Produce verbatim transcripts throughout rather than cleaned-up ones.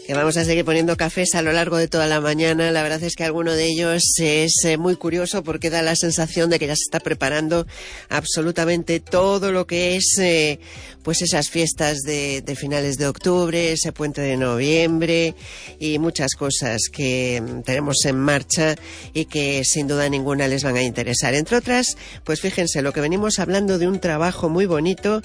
Que vamos a seguir poniendo cafés a lo largo de toda la mañana. La verdad es que alguno de ellos es eh, muy curioso porque da la sensación de que ya se está preparando absolutamente todo lo que es eh, pues esas fiestas de, de finales de octubre, ese puente de noviembre y muchas cosas que tenemos en marcha y que sin duda ninguna les van a interesar. Entre otras, pues fíjense, lo que venimos hablando de un trabajo muy bonito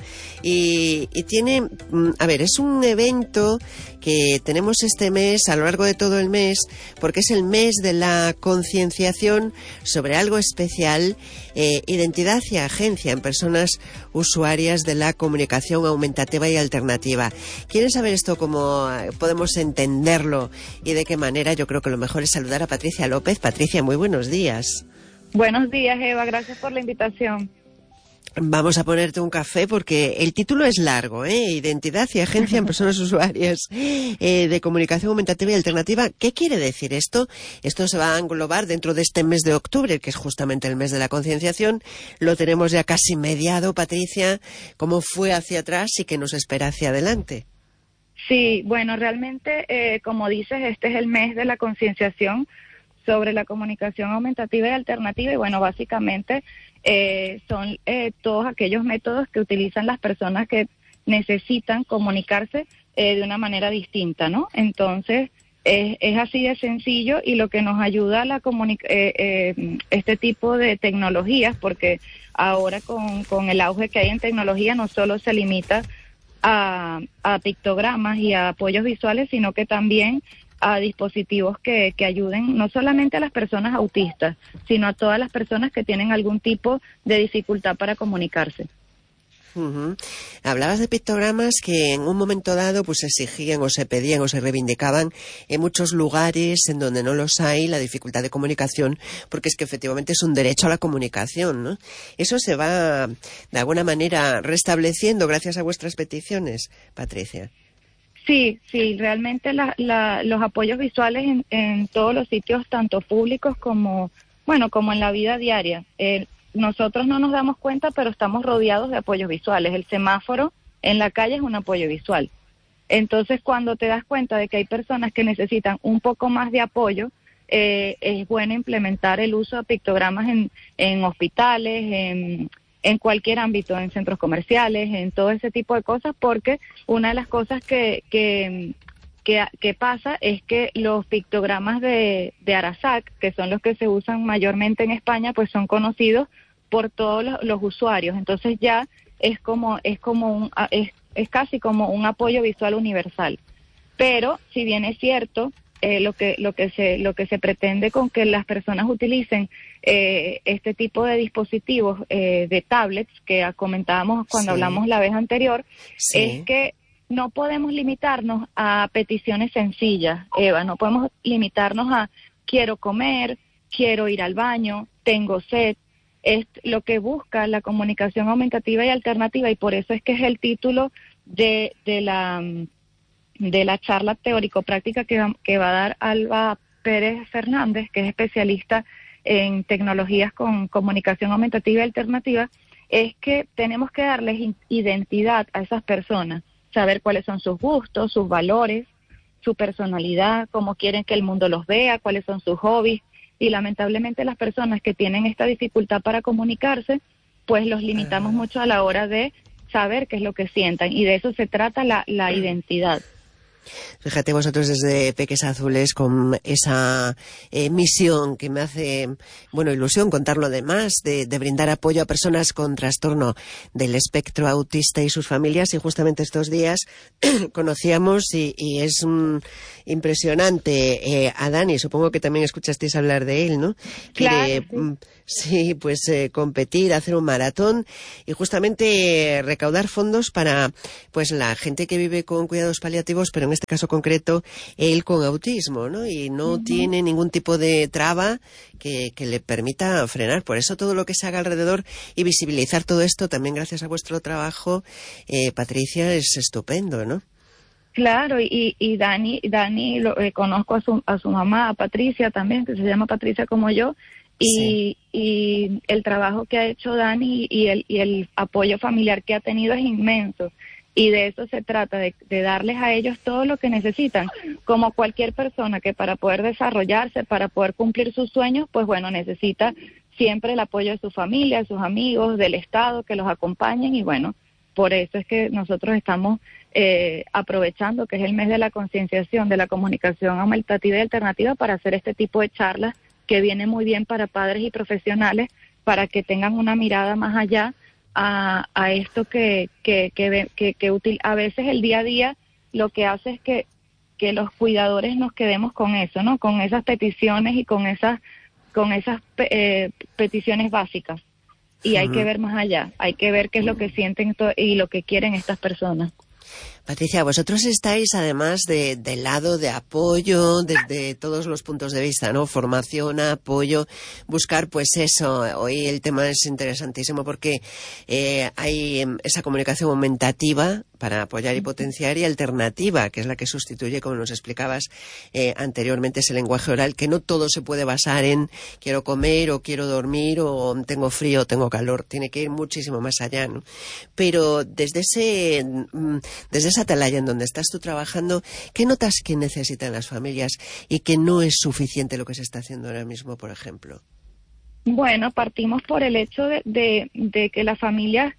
y, y tiene, a ver, es un evento que tenemos este mes, a lo largo de todo el mes, porque es el mes de la concienciación sobre algo especial, eh, identidad y agencia en personas usuarias de la comunicación aumentativa y alternativa. ¿Quieren saber esto cómo podemos entenderlo y de qué manera? Yo creo que lo mejor es saludar a Patricia López. Patricia, muy buenos días. Buenos días, Eva, gracias por la invitación. Vamos a ponerte un café porque el título es largo, ¿eh? Identidad y agencia en personas usuarias eh, de comunicación aumentativa y alternativa. ¿Qué quiere decir esto? Esto se va a englobar dentro de este mes de octubre, que es justamente el mes de la concienciación. Lo tenemos ya casi mediado, Patricia. ¿Cómo fue hacia atrás y qué nos espera hacia adelante? Sí, bueno, realmente, eh, como dices, este es el mes de la concienciación sobre la comunicación aumentativa y alternativa y bueno, básicamente eh, son eh, todos aquellos métodos que utilizan las personas que necesitan comunicarse eh, de una manera distinta, ¿no? Entonces, eh, es así de sencillo y lo que nos ayuda a la comunica- eh, eh, este tipo de tecnologías, porque ahora con, con el auge que hay en tecnología no solo se limita a, a pictogramas y a apoyos visuales, sino que también a dispositivos que, que ayuden no solamente a las personas autistas, sino a todas las personas que tienen algún tipo de dificultad para comunicarse. Uh-huh. Hablabas de pictogramas que en un momento dado pues se exigían o se pedían o se reivindicaban en muchos lugares en donde no los hay, la dificultad de comunicación, porque es que efectivamente es un derecho a la comunicación, ¿no? Eso se va de alguna manera restableciendo gracias a vuestras peticiones, Patricia. Sí, sí, realmente la, la, los apoyos visuales en, en todos los sitios, tanto públicos como, bueno, como en la vida diaria. Eh, nosotros no nos damos cuenta, pero estamos rodeados de apoyos visuales. El semáforo en la calle es un apoyo visual. Entonces, cuando te das cuenta de que hay personas que necesitan un poco más de apoyo, eh, es bueno implementar el uso de pictogramas en, en hospitales, en... en cualquier ámbito, en centros comerciales, en todo ese tipo de cosas, porque una de las cosas que que, que, que pasa es que los pictogramas de, de Arasac, que son los que se usan mayormente en España, pues son conocidos por todos los, los usuarios. Entonces ya es como es como un es, es casi como un apoyo visual universal. Pero si bien es cierto, Eh, lo que lo que se lo que se pretende con que las personas utilicen eh, este tipo de dispositivos eh, de tablets que comentábamos cuando sí. hablamos la vez anterior, sí. es que no podemos limitarnos a peticiones sencillas, Eva, no podemos limitarnos a quiero comer, quiero ir al baño, tengo sed. Es lo que busca la comunicación aumentativa y alternativa, y por eso es que es el título de de la de la charla teórico-práctica que va, que va a dar Alba Pérez Fernández, que es especialista en tecnologías con comunicación aumentativa y alternativa, es que tenemos que darles identidad a esas personas, saber cuáles son sus gustos, sus valores, su personalidad, cómo quieren que el mundo los vea, cuáles son sus hobbies, y lamentablemente las personas que tienen esta dificultad para comunicarse, pues los limitamos mucho a la hora de saber qué es lo que sientan, y de eso se trata la, la identidad. Fíjate vosotros desde Peques Azules con esa eh, misión que me hace, bueno, ilusión contarlo además, de, de brindar apoyo a personas con trastorno del espectro autista y sus familias, y justamente estos días conocíamos y, y es un impresionante eh, a Dani, supongo que también escuchasteis hablar de él, ¿no? Quiere, claro, sí. sí, pues eh, competir, hacer un maratón y justamente eh, recaudar fondos para pues la gente que vive con cuidados paliativos, pero en este caso concreto, él con autismo, ¿no? Y no uh-huh. tiene ningún tipo de traba que, que le permita frenar. Por eso todo lo que se haga alrededor y visibilizar todo esto, también gracias a vuestro trabajo, eh, Patricia, es estupendo, ¿no? Claro, y, y Dani, Dani lo, eh, conozco a su, a su mamá, a Patricia también, que se llama Patricia como yo, y, sí. y el trabajo que ha hecho Dani y el, y el apoyo familiar que ha tenido es inmenso. Y de eso se trata, de, de darles a ellos todo lo que necesitan, como cualquier persona que para poder desarrollarse, para poder cumplir sus sueños, pues bueno, necesita siempre el apoyo de su familia, de sus amigos, del Estado, que los acompañen, y bueno, por eso es que nosotros estamos eh, aprovechando que es el mes de la concienciación, de la comunicación aumentativa y alternativa, para hacer este tipo de charlas que viene muy bien para padres y profesionales, para que tengan una mirada más allá a, a esto que, que, que, que, que útil. A veces el día a día lo que hace es que, que los cuidadores nos quedemos con eso, ¿no? Con esas peticiones y con esas, con esas eh, peticiones básicas. Y hay que ver más allá, hay que ver qué es lo que sienten y lo que quieren estas personas. Patricia, vosotros estáis además de, del lado de apoyo desde todos los puntos de vista, ¿no? Formación, apoyo, buscar pues eso. Hoy el tema es interesantísimo porque eh, hay esa comunicación aumentativa para apoyar y potenciar, y alternativa, que es la que sustituye, como nos explicabas eh, anteriormente, ese lenguaje oral, que no todo se puede basar en quiero comer o quiero dormir o tengo frío o tengo calor, tiene que ir muchísimo más allá, ¿no? Pero desde ese desde esa atalaya en donde estás tú trabajando, ¿qué notas que necesitan las familias y que no es suficiente lo que se está haciendo ahora mismo, por ejemplo? Bueno, partimos por el hecho de, de, de que las familias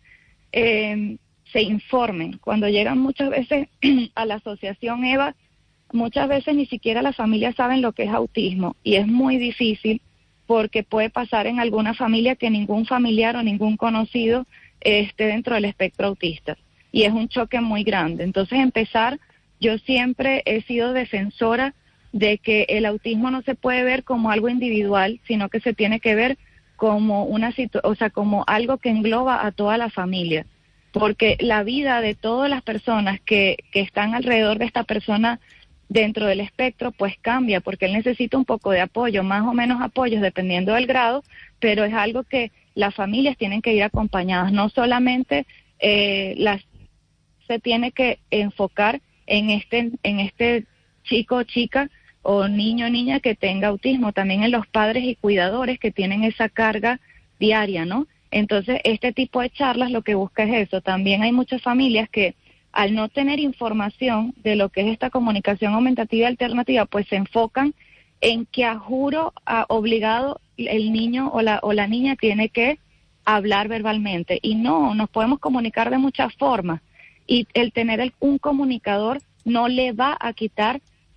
eh, se informen. Cuando llegan muchas veces a la asociación EVA, muchas veces ni siquiera las familias saben lo que es autismo, y es muy difícil porque puede pasar en alguna familia que ningún familiar o ningún conocido eh, esté dentro del espectro autista, y es un choque muy grande. Entonces empezar, yo siempre he sido defensora de que el autismo no se puede ver como algo individual, sino que se tiene que ver como una situ- o sea, como algo que engloba a toda la familia, porque la vida de todas las personas que, que están alrededor de esta persona dentro del espectro pues cambia, porque él necesita un poco de apoyo, más o menos apoyos dependiendo del grado, pero es algo que las familias tienen que ir acompañadas, no solamente eh, las se tiene que enfocar en este en este chico o chica o niño o niña que tenga autismo, también en los padres y cuidadores que tienen esa carga diaria, ¿no? Entonces, este tipo de charlas lo que busca es eso. También hay muchas familias que, al no tener información de lo que es esta comunicación aumentativa y alternativa, pues se enfocan en que a juro, a obligado, el niño o la, o la niña tiene que hablar verbalmente. Y no, nos podemos comunicar de muchas formas. Y el tener el, un comunicador no le va a quitar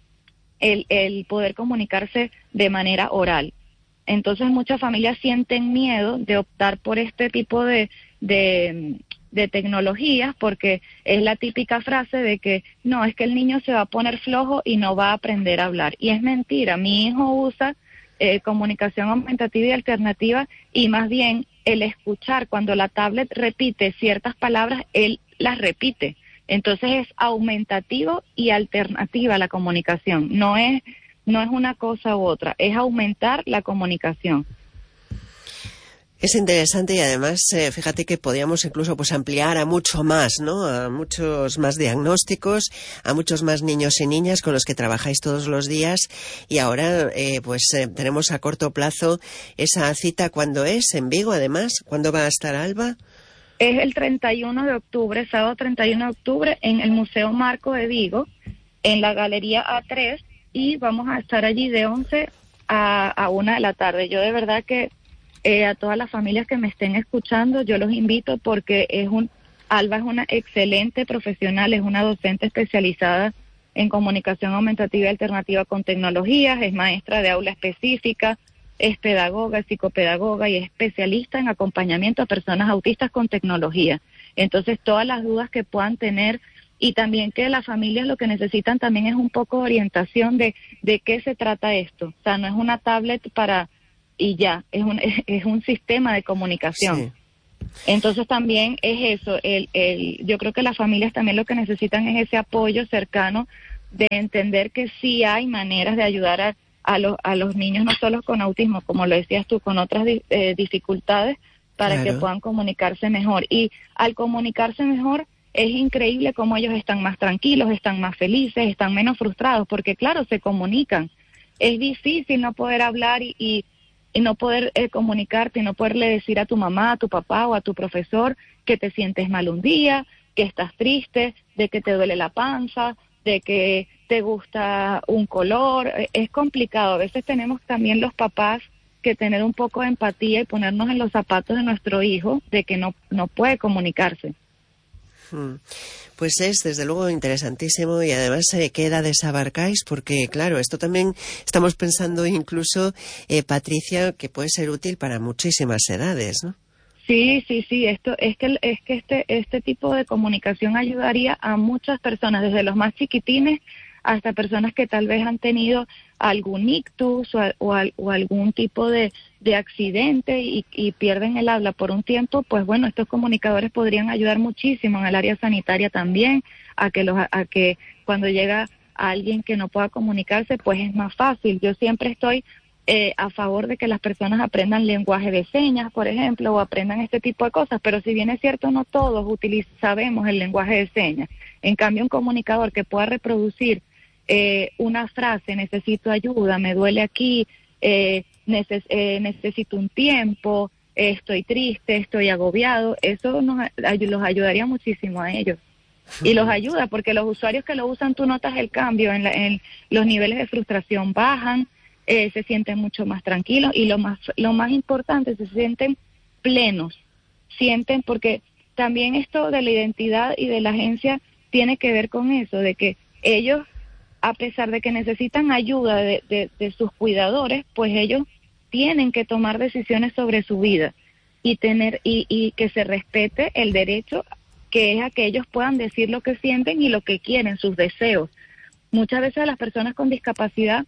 el, el poder comunicarse de manera oral. Entonces muchas familias sienten miedo de optar por este tipo de, de, de tecnologías, porque es la típica frase de que no, es que el niño se va a poner flojo y no va a aprender a hablar. Y es mentira, mi hijo usa eh, comunicación aumentativa y alternativa, y más bien el escuchar, cuando la tablet repite ciertas palabras, él las repite. Entonces es aumentativo y alternativa la comunicación, no es no es una cosa u otra, es aumentar la comunicación. Es interesante, y además, eh, fíjate que podríamos incluso pues ampliar a mucho más, ¿no? A muchos más diagnósticos, a muchos más niños y niñas con los que trabajáis todos los días, y ahora eh, pues eh, tenemos a corto plazo esa cita. ¿Cuándo es? ¿En Vigo, además? ¿Cuándo va a estar Alba? Es el treinta y uno de octubre, sábado treinta y uno de octubre, en el Museo Marco de Vigo, en la Galería A tres, y vamos a estar allí de once a, a una de la tarde. Yo de verdad que eh, a todas las familias que me estén escuchando, yo los invito, porque es un Alba es una excelente profesional, es una docente especializada en comunicación aumentativa y alternativa con tecnologías, es maestra de aula específica, es pedagoga, es psicopedagoga y es especialista en acompañamiento a personas autistas con tecnología. Entonces, todas las dudas que puedan tener, y también que las familias lo que necesitan también es un poco de orientación de, de qué se trata esto. O sea, no es una tablet para y ya, es un, es, es un sistema de comunicación. Sí. Entonces también es eso, el, el, yo creo que las familias también lo que necesitan es ese apoyo cercano de entender que sí hay maneras de ayudar a, a, los, a los niños, no solo con autismo, como lo decías tú, con otras eh, dificultades, para claro. que puedan comunicarse mejor. Y al comunicarse mejor, es increíble cómo ellos están más tranquilos, están más felices, están menos frustrados, porque claro, se comunican. Es difícil no poder hablar y, y, y no poder eh, comunicarte, y no poderle decir a tu mamá, a tu papá o a tu profesor que te sientes mal un día, que estás triste, de que te duele la panza, de que te gusta un color. Es complicado. A veces tenemos también los papás que tener un poco de empatía y ponernos en los zapatos de nuestro hijo, de que no, no puede comunicarse. Pues es desde luego interesantísimo, y además eh, ¿qué edades abarcáis? Porque claro, esto también estamos pensando incluso, eh, Patricia, que puede ser útil para muchísimas edades, ¿no? Sí, sí, sí, esto es que es que este este tipo de comunicación ayudaría a muchas personas, desde los más chiquitines hasta personas que tal vez han tenido algún ictus o, o, o algún tipo de, de accidente y, y pierden el habla por un tiempo. Pues bueno, estos comunicadores podrían ayudar muchísimo en el área sanitaria también, a que los a que cuando llega alguien que no pueda comunicarse, pues es más fácil. Yo siempre estoy eh, a favor de que las personas aprendan lenguaje de señas, por ejemplo, o aprendan este tipo de cosas, pero si bien es cierto, no todos utiliz- sabemos el lenguaje de señas. En cambio, un comunicador que pueda reproducir Eh, una frase, necesito ayuda, me duele aquí, eh, neces- eh, necesito un tiempo, eh, estoy triste, estoy agobiado, eso nos ay- los ayudaría muchísimo a ellos. Y los ayuda porque los usuarios que lo usan, tú notas el cambio, en, la, en los niveles de frustración bajan, eh, se sienten mucho más tranquilos y lo más, lo más importante, se sienten plenos, sienten, porque también esto de la identidad y de la agencia tiene que ver con eso, de que ellos, a pesar de que necesitan ayuda de, de, de sus cuidadores, pues ellos tienen que tomar decisiones sobre su vida y tener y, y que se respete el derecho que es a que ellos puedan decir lo que sienten y lo que quieren, sus deseos. Muchas veces las personas con discapacidad,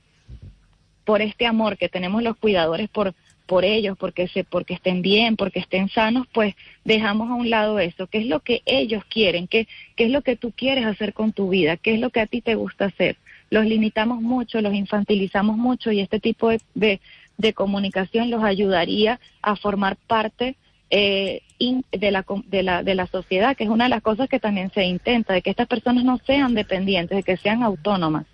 por este amor que tenemos los cuidadores por por ellos, porque se porque estén bien, porque estén sanos, pues dejamos a un lado eso. ¿Qué es lo que ellos quieren? ¿Qué, qué es lo que tú quieres hacer con tu vida? ¿Qué es lo que a ti te gusta hacer? Los limitamos mucho, los infantilizamos mucho, y este tipo de, de, de comunicación los ayudaría a formar parte eh, in, de, la, de, la, de la sociedad, que es una de las cosas que también se intenta, de que estas personas no sean dependientes, de que sean autónomas.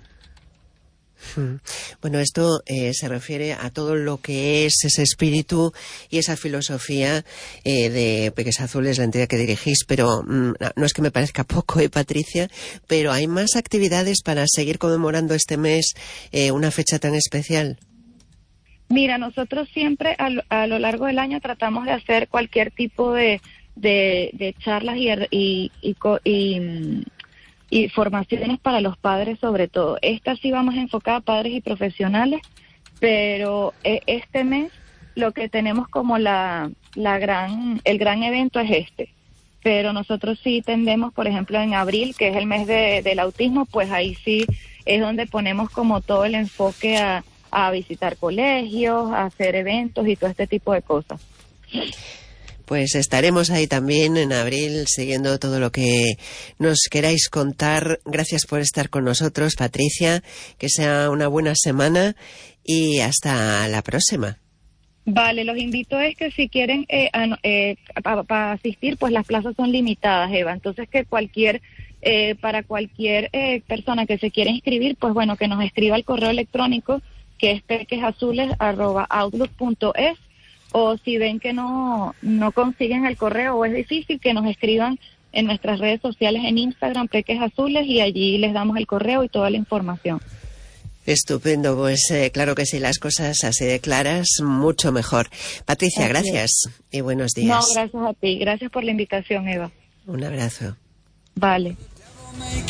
Bueno, esto eh, se refiere a todo lo que es ese espíritu y esa filosofía eh, de Peques Azules, la entidad que dirigís, pero mm, no es que me parezca poco, ¿eh, Patricia? Pero hay más actividades para seguir conmemorando este mes, eh, una fecha tan especial. Mira, nosotros siempre a lo, a lo largo del año tratamos de hacer cualquier tipo de, de, de charlas y, y, y, y y formaciones para los padres sobre todo. Esta sí vamos enfocada a padres y profesionales, pero eh, este mes lo que tenemos como la, la gran, el gran evento es este. Pero nosotros sí tendemos, por ejemplo, en abril, que es el mes de, del autismo, pues ahí sí es donde ponemos como todo el enfoque a, a visitar colegios, a hacer eventos y todo este tipo de cosas. Pues estaremos ahí también en abril siguiendo todo lo que nos queráis contar. Gracias por estar con nosotros, Patricia. Que sea una buena semana y hasta la próxima. Vale, los invito es que si quieren eh, eh, para pa asistir, pues las plazas son limitadas, Eva. Entonces que cualquier, eh, para cualquier eh, persona que se quiera inscribir, pues bueno, que nos escriba al correo electrónico que es pequesazules arroba outlook punto es. O si ven que no no consiguen el correo o es difícil, que nos escriban en nuestras redes sociales, en Instagram, Peques Azules, y allí les damos el correo y toda la información. Estupendo, pues eh, claro que sí, las cosas así de claras, mucho mejor. Patricia, Así gracias es. Y buenos días. No, gracias a ti, gracias por la invitación, Eva. Un abrazo. Vale.